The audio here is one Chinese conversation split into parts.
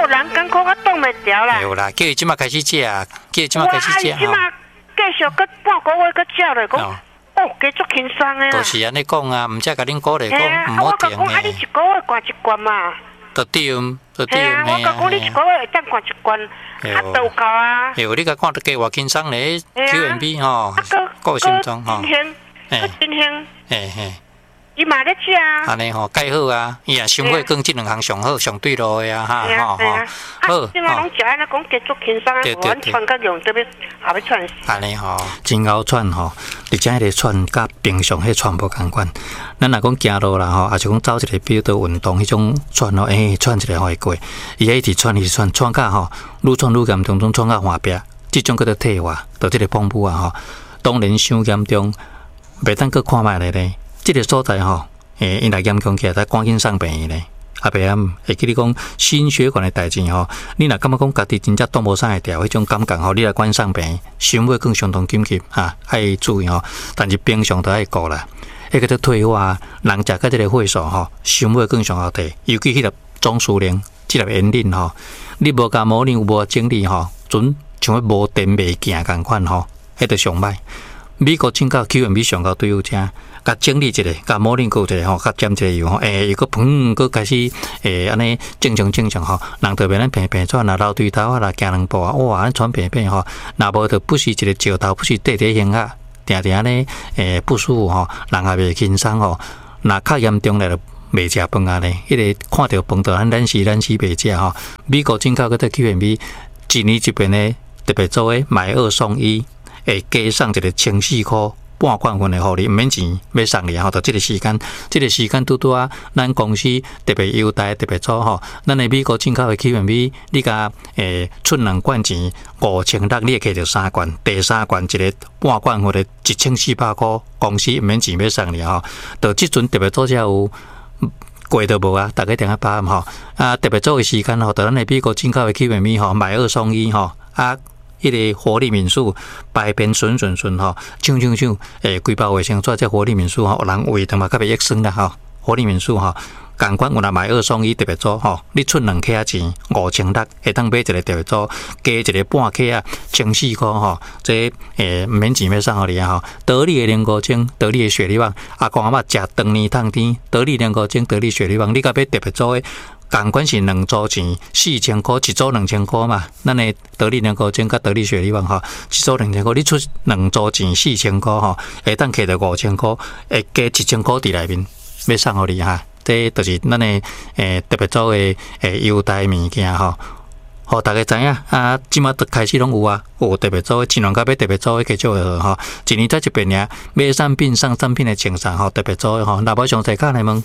个人艰苦我挡袂掉啦。 有啦，叫伊即马开始食，叫伊即马开始食即马继续搁半个月搁食咧，讲加足轻松诶啦。 就是安尼讲啊，毋则甲恁鼓励讲毋好停我甲讲，你一个月灌一罐嘛。 就对，就对。 我甲讲，你一个月会当灌一罐，都有够啊。 有你甲看得加偌轻松咧，QMB 吼，够心脏吼。 真香。 嘿。 伊嘛咧食啊。 安尼吼，介好啊！伊也心血管即两项上好、上对路的啊，哈吼。 好。即马拢食安尼讲，加足轻松啊，无阮喘甲用特别后要喘死。 安尼吼，真够喘吼，而且迄个喘甲平常迄喘无共款。咱若讲行路啦吼，也是讲走一个比较运动，迄种喘吼，喘一个会过。伊一直喘，喘甲吼，愈喘愈严重，喘甲换壁，即种叫做退化，就即个碰布啊吼。当然伤严重，袂当搁看卖咧。即个所在吼，因若严重起来，才赶紧送病院咧。后壁会记你讲心血管的代志吼，你若感觉讲家己真正挡无啥会掉，迄种感觉吼，你来赶紧送病院，心血管相当紧急哈，爱注意吼。但是平常都爱顾啦。迄个叫退化，人食到即个血素吼，心血管上好低，尤其迄粒总司令，即粒烟瘾吼，你无甲模拟有无精力吼，准像无电袂行共款吼，迄个上歹。美国请到 QMB 上到对有正。甲整理一下，甲模拟过一下吼，甲沾一下油吼，伊个佫开始安尼正常吼，人特别咱平喘啊，流对头啊，行两步啊，哇，喘平吼，若无就不是一个石头，不是地形啊，定安尼不舒服吼，人也袂轻松吼，若较严重咧就袂食饭啊咧，迄个看到饭就咱时袂食吼。美国进口个QMB 一年一遍咧，特别做诶买2送1，会加送一个14块。半罐份的互你，毋免钱要送你吼，就即个时间拄啊，咱公司特别优待特别做吼，咱的美国进口的 QMB， 你甲出2罐钱5600，你会摕到3罐，第3罐一个半罐份的1400块，公司毋免钱要送你吼，就即阵特别做才有。贵都无啊，大家定下把吼啊，特别做的时间吼，就咱的美国进口的 QMB 吼，买2送1吼啊。迄个活力民宿排便顺吼，像规包卫生纸这活力民宿吼，人胃他妈较袂益生啦吼。活力民宿吼，共款有若买2送1特别组吼，你出2克钱5600，会当买一个特别组，加一个半克啊，1400块吼，这毋免钱要送互你啊吼。得力的莲菇精，得力的雪梨网，阿公阿嬷食当年烫天，得力莲菇精，得力雪梨网，你甲买特别组的。共款是2组钱，4000块，一组2000块嘛。咱的得力莲菇精甲得力雪梨网吼，一组2000块，你出2组钱4000块吼，会当摕到5000块，会加1000块伫内面，要送互你哈。这就是咱的特别组的优待物件吼。互大家知影啊，即马都开始拢有啊，有特别组，尽量甲买特别组的继续吼，一年才一遍尔，买产品送产品的清爽吼，特别组的吼，若无详细讲来问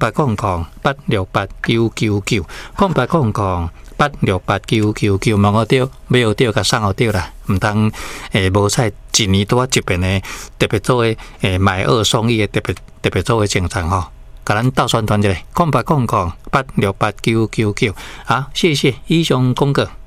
，0800868999，0800868999，问我着，买好着，甲送好着啦，毋通无彩一年拄啊一遍的特别组的买2送1的特别组的清爽吼。甲咱斗宣传一下，0800868999，好，谢谢以上广告。